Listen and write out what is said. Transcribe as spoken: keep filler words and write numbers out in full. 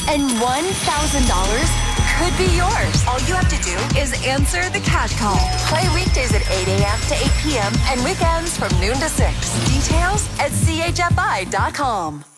And one thousand dollars could be yours. All you have to do is answer the cash call. Play weekdays at eight a.m. to eight p.m. and weekends from noon to six. Details at C H F I dot com.